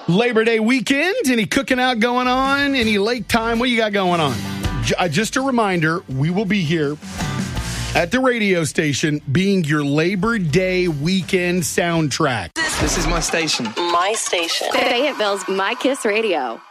Labor Day weekend. Any cooking out going on? Any lake time? What you got going on? Just a reminder, we will be here at the radio station being your Labor Day weekend soundtrack. This is my station. My station. Fayetteville's My Kiss Radio.